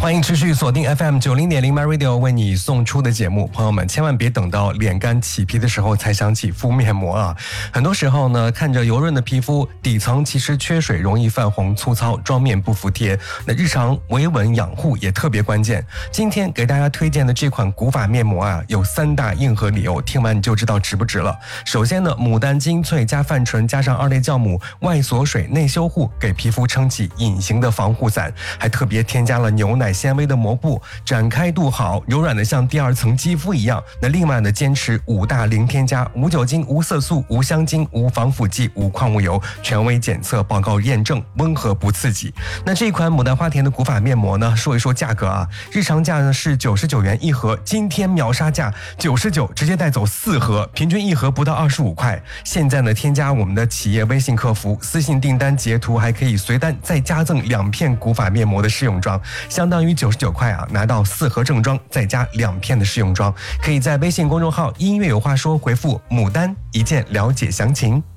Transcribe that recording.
欢迎持续锁定 FM90.0 MyRadio 为你送出的节目。朋友们千万别等到脸干起皮的时候才想起敷面膜啊！很多时候呢，看着油润的皮肤，底层其实缺水，容易泛红粗糙，妆面不服帖。那日常维稳养护也特别关键。今天给大家推荐的这款古法面膜啊，有3大硬核理由，听完你就知道值不值了。首先呢，牡丹精粹加泛醇加上2类酵母，外锁水内修护，给皮肤撑起隐形的防护伞，还特别添加了牛奶纤维的膜布，展开度好，柔软的像第2层肌肤一样。那另外呢，坚持5大零添加，无酒精、无色素、无香精、无防腐剂、无矿物油，权威检测报告验证，温和不刺激。那这款牡丹花田的古法面膜呢，说一说价格啊，日常价呢是99元一盒，今天秒杀价99，直接带走4盒，平均一盒不到25块。现在呢，添加我们的企业微信客服，私信订单截图，还可以随单再加赠2片古法面膜的试用装，相当于99块啊，拿到4盒正装，再加2片的试用装。可以在微信公众号音乐有话说回复牡丹一键了解详情。